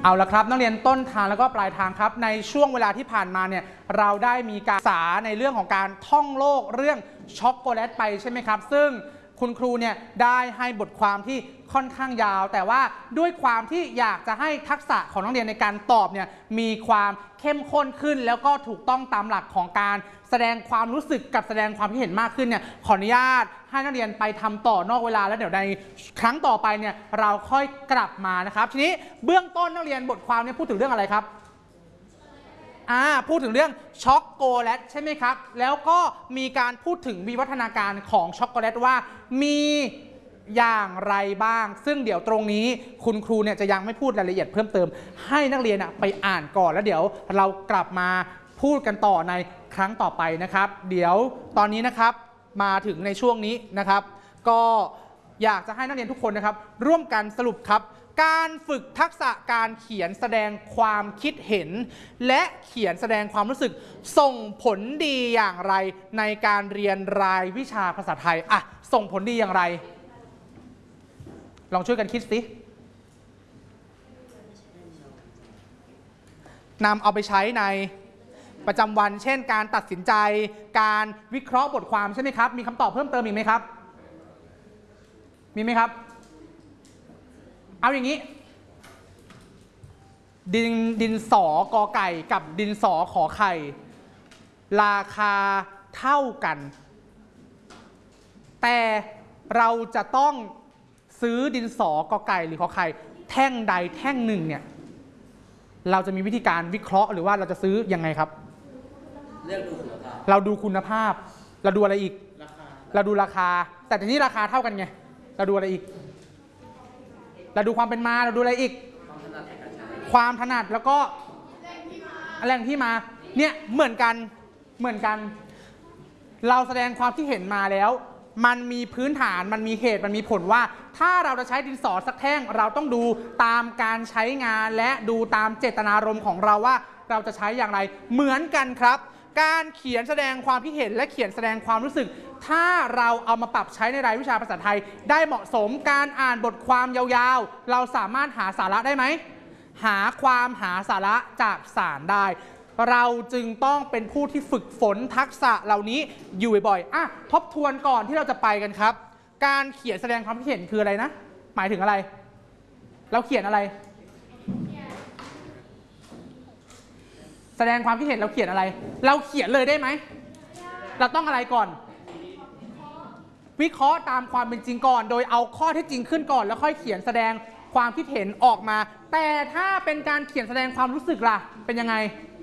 เอาละครับนักเรียนต้นทางแล้วก็ปลายทางครับในช่วงเวลาที่ผ่านมาเนี่ยเราได้มีการศึกษาในเรื่องของการท่องโลกเรื่องช็อกโกแลตไปใช่ไหมครับซึ่งคุณครูเนี่ยได้ให้บทความที่ค่อนข้างยาวแต่ว่าด้วยความที่อยากจะให้ทักษะของนักเรียนในการตอบเนี่ยมีความเข้มข้นขึ้นแล้วก็ถูกต้องตามหลักของการแสดงความรู้สึกกับแสดงความคิดเห็นมากขึ้นเนี่ยขออนุญาตให้นักเรียนไปทำต่อนอกเวลาแล้วเดี๋ยวในครั้งต่อไปเนี่ยเราค่อยกลับมานะครับทีนี้เบื้องต้นนักเรียนบทความเนี่ยพูดถึงเรื่องอะไรครับพูดถึงเรื่องช็อกโกแลตใช่ไหมครับแล้วก็มีการพูดถึงวิวัฒนาการของช็อกโกแลตว่ามีอย่างไรบ้างซึ่งเดี๋ยวตรงนี้คุณครูเนี่ยจะยังไม่พูดรายละเอียดเพิ่มเติมให้นักเรียนไปอ่านก่อนแล้วเดี๋ยวเรากลับมาพูดกันต่อในครั้งต่อไปนะครับเดี๋ยวตอนนี้นะครับมาถึงในช่วงนี้นะครับก็อยากจะให้นักเรียนทุกคนนะครับร่วมกันสรุปครับการฝึกทักษะการเขียนแสดงความคิดเห็นและเขียนแสดงความรู้สึกส่งผลดีอย่างไรในการเรียนรายวิชาภาษาไทยส่งผลดีอย่างไรลองช่วยกันคิดสินำเอาไปใช้ในประจำวันเช่นการตัดสินใจการวิเคราะห์บทความใช่ไหมครับมีคำตอบเพิ่มเติมอีกไหมครับมีไหมครับเอาอย่างนี้ดินสอกอไก่กับดินสอขอไข่ราคาเท่ากันแต่เราจะต้องซื้อดินสอกอไก่หรือขอไข่แท่งใดแท่งหนึ่งเนี่ยเราจะมีวิธีการวิเคราะห์หรือว่าเราจะซื้อยังไงครับเลือกดูคุณภาพเราดูคุณภาพเราดูอะไรอีกเราดูราคาแต่ทีนี้ราคาเท่ากันไงเราดูอะไรอีกเราดูความเป็นมาเราดูอะไรอีกความถนัดแล้วก็แหล่งที่มาเนี่ยเหมือนกันเราแสดงความคิดเห็นมาแล้วมันมีพื้นฐานมันมีเหตุมันมีผลว่าถ้าเราจะใช้ดินสอสักแท่งเราต้องดูตามการใช้งานและดูตามเจตนารมณ์ของเราว่าเราจะใช้อย่างไรเหมือนกันครับการเขียนแสดงความคิดเห็นและเขียนแสดงความรู้สึกถ้าเราเอามาปรับใช้ในรายวิชาภาษาไทยได้เหมาะสมการอ่านบทความยาวๆเราสามารถหาสาระได้ไหมหาสาระจากสารได้เราจึงต้องเป็นผู้ที่ฝึกฝนทักษะเหล่านี้อยู่บ่อยๆทบทวนก่อนที่เราจะไปกันครับการเขียนแสดงความคิดเห็นคืออะไรนะหมายถึงอะไรเราเขียนอะไรแสดงความคิดเห็นเราเขียนอะไรเราเขียนเลยได้ไหมเราต้องอะไรก่อนวิเคราะห์ตามความเป็นจริงก่อนโดยเอาข้อเท็จจริงขึ้นก่อนแล้วค่อยเขียนแสดงความคิดเห็นออกมาแต่ถ้าเป็นการเขียนแสดงความรู้สึกล่ะเป็นยังไง